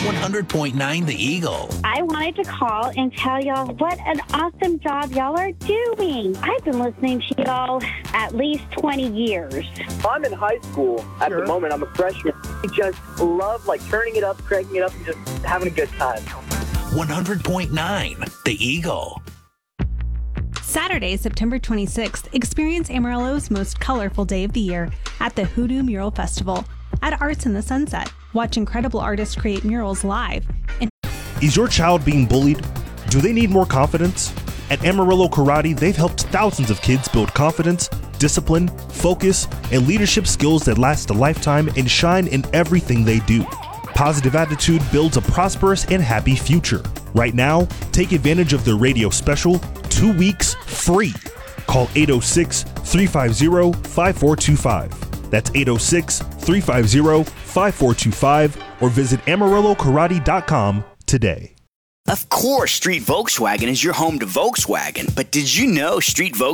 100.9 The Eagle. I wanted to call and tell y'all what an awesome job y'all are doing. I've been listening to y'all at least 20 years. I'm in high school at the moment. I'm a freshman. I just love turning it up, cranking it up, and just having a good time. 100.9 The Eagle. Saturday, September 26th, experience Amarillo's most colorful day of the year at the Hoodoo Mural Festival at Arts in the Sunset. Watch incredible artists create murals live. Is your child being bullied? Do they need more confidence? At Amarillo Karate, they've helped thousands of kids build confidence, discipline, focus, and leadership skills that last a lifetime and shine in everything they do. Positive attitude builds a prosperous and happy future. Right now, take advantage of their radio special, 2 weeks free. Call 806-350-5425. That's 806-350-5425 or visit AmarilloKarate.com today. Of course, Street Volkswagen is your home to Volkswagen, but did you know Street Volkswagen